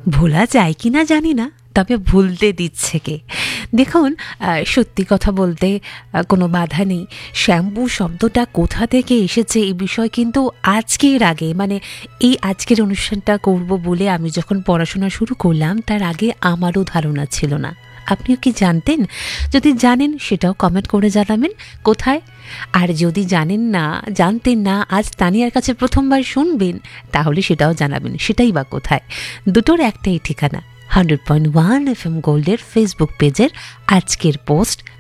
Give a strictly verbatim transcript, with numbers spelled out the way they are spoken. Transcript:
ভোলা যায় কি না জানি না, তবে ভুলতে দিচ্ছে কে? দেখুন, সত্যি কথা বলতে কোনো বাধা নেই। শ্যাম্পু শব্দটা কোথা থেকে এসেছে এই বিষয় কিন্তু আজকের আগে, মানে এই আজকের অনুষ্ঠানটা করব বলে আমি যখন পড়াশোনা শুরু করলাম তার আগে আমারও ধারণা ছিল না। আপনিও কি জানতেন? যদি জানেন সেটাও কমেন্ট করে জানাবেন কোথায়। আর যদি জানেন না, জানতেন না, আজ তানিয়ার কাছে প্রথমবার শুনবেন, তাহলে সেটাও জানাবেন সেটাই বা কোথায়। দুটোর একটাই ঠিকানা, hundred point one F M গোল্ডের ফেসবুক পেজের আজকের পোস্ট